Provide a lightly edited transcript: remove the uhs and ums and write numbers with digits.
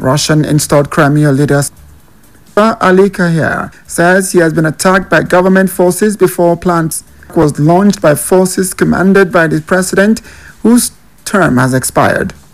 Russian-installed Crimea leader Ali Kahir says he has been attacked by government forces before plans was launched by forces commanded by the president whose term has expired.